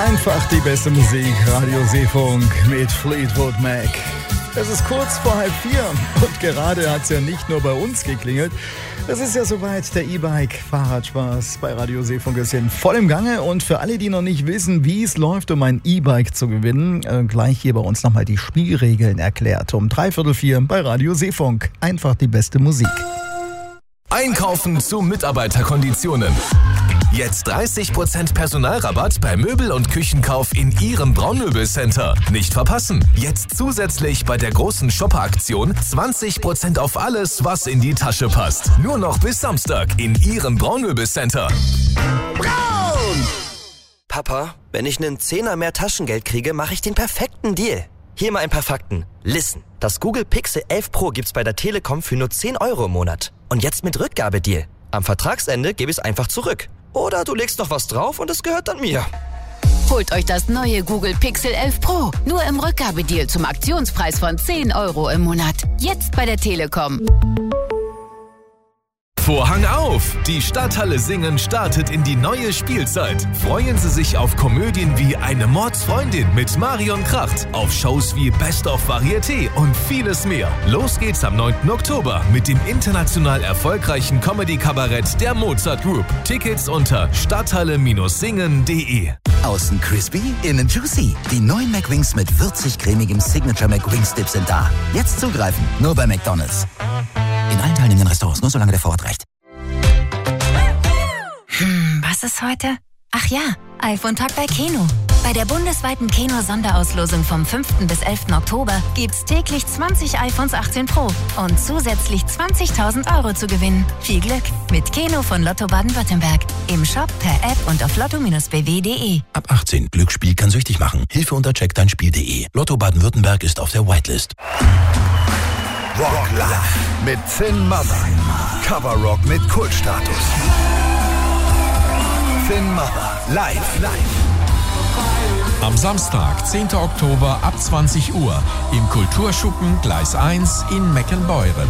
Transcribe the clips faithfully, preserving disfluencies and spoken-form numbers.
Einfach die beste Musik, Radio Seefunk mit Fleetwood Mac. Es ist kurz vor halb vier und gerade hat es ja nicht nur bei uns geklingelt. Es ist ja soweit, der E-Bike-Fahrradspaß bei Radio Seefunk ist in vollem Gange. Und für alle, die noch nicht wissen, wie es läuft, um ein E-Bike zu gewinnen, äh, gleich hier bei uns nochmal die Spielregeln erklärt. Um dreiviertel vier bei Radio Seefunk. Einfach die beste Musik. Einkaufen zu Mitarbeiterkonditionen. Jetzt dreißig Prozent Personalrabatt bei Möbel- und Küchenkauf in Ihrem Braunmöbelcenter. Nicht verpassen. Jetzt zusätzlich bei der großen Shopper-Aktion zwanzig Prozent auf alles, was in die Tasche passt. Nur noch bis Samstag in Ihrem Braunmöbelcenter. Braun! Papa, wenn ich einen Zehner mehr Taschengeld kriege, mache ich den perfekten Deal. Hier mal ein paar Fakten. Listen, das Google Pixel elf Pro gibt's bei der Telekom für nur zehn Euro im Monat. Und jetzt mit Rückgabedeal. Am Vertragsende gebe ich es einfach zurück. Oder du legst noch was drauf und es gehört dann mir. Holt euch das neue Google Pixel elf Pro. Nur im Rückgabedeal zum Aktionspreis von zehn Euro im Monat. Jetzt bei der Telekom. Vorhang auf! Die Stadthalle Singen startet in die neue Spielzeit. Freuen Sie sich auf Komödien wie Eine Mordsfreundin mit Marion Kracht, auf Shows wie Best of Varieté und vieles mehr. Los geht's am neunten Oktober mit dem international erfolgreichen Comedy-Kabarett der Mozart Group. Tickets unter stadthalle Singen punkt de. Außen crispy, innen juicy. Die neuen McWings mit würzig cremigem Signature McWings Dip sind da. Jetzt zugreifen, nur bei McDonald's. In allen teilnehmenden Restaurants, nur solange der Vorrat reicht. Hm, was ist heute? Ach ja, iPhone-Tag bei Keno. Bei der bundesweiten Keno-Sonderauslosung vom fünften bis elften Oktober gibt's täglich zwanzig iPhones achtzehn Pro und zusätzlich zwanzigtausend Euro zu gewinnen. Viel Glück mit Keno von Lotto Baden-Württemberg. Im Shop, per App und auf lotto Bindestrich b w punkt de. Ab achtzehn. Glücksspiel kann süchtig machen. Hilfe unter check dein Spiel punkt de. Lotto Baden-Württemberg ist auf der Whitelist. Rock Live mit Finn Mother. Cover Rock mit Kultstatus. Finn Mother live, live. Am Samstag, zehnten Oktober ab zwanzig Uhr im Kulturschuppen Gleis eins in Meckenbeuren.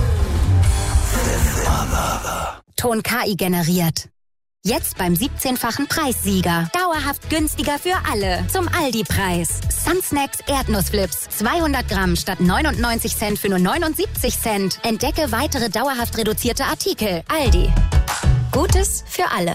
Ton K I generiert. Jetzt beim siebzehnfachen Preissieger. Dauerhaft günstiger für alle. Zum Aldi-Preis. Sunsnacks Erdnussflips. zweihundert Gramm statt neunundneunzig Cent für nur neunundsiebzig Cent. Entdecke weitere dauerhaft reduzierte Artikel. Aldi. Gutes für alle.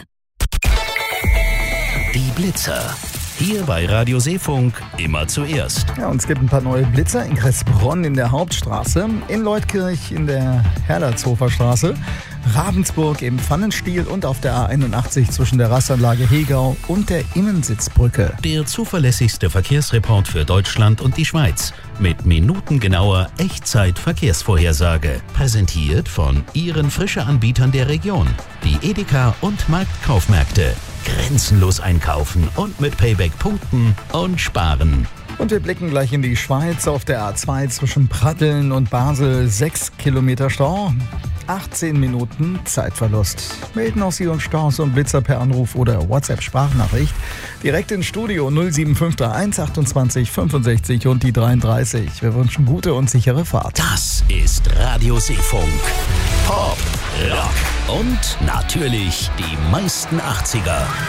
Die Blitzer. Hier bei Radio Seefunk immer zuerst. Ja, und es gibt ein paar neue Blitzer in Kressbronn in der Hauptstraße, in Leutkirch in der Herlertshofer Straße, Ravensburg im Pfannenstiel und auf der A einundachtzig zwischen der Rastanlage Hegau und der Immensitzbrücke. Der zuverlässigste Verkehrsreport für Deutschland und die Schweiz mit minutengenauer Echtzeit-Verkehrsvorhersage. Präsentiert von Ihren Frische-Anbietern der Region. Die Edeka und Marktkaufmärkte. Grenzenlos einkaufen und mit Payback punkten und sparen. Und wir blicken gleich in die Schweiz auf der A zwei zwischen Pratteln und Basel. Sechs Kilometer Stau, achtzehn Minuten Zeitverlust. Melden auch Sie uns Staus und Blitzer per Anruf oder WhatsApp-Sprachnachricht. Direkt ins Studio null sieben fünf drei eins achtundzwanzig fünfundsechzig und die dreiunddreißig. Wir wünschen gute und sichere Fahrt. Das ist Radio Seefunk. Pop, Rock und natürlich die meisten achtziger.